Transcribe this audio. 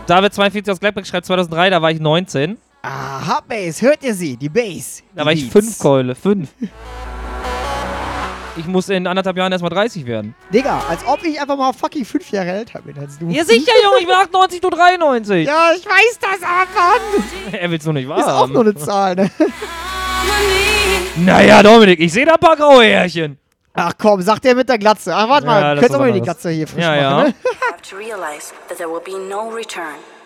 David 42 aus Gladbeck schreibt 2003, da war ich 19. Aha, Bass, hört ihr sie? Die Bass. Da war ich 5, Keule. 5. Ich muss in 1,5 Jahren erstmal 30 werden. Digga, als ob ich einfach mal fucking 5 Jahre älter bin als du. Ja, sicher, Junge, ich bin 98, du 93. Ja, ich weiß das, aber Er will's nur nicht wahr ist auch haben. nur eine Zahl, ne? Naja, Dominik, ich sehe da ein paar graue Härchen. Ach komm, sagt der mit der Glatze. Ach, warte mal, Ja, das könntest ist auch mal die was Glatze hier frisch Ja, machen, ja. ne? have to realize that there will be no return.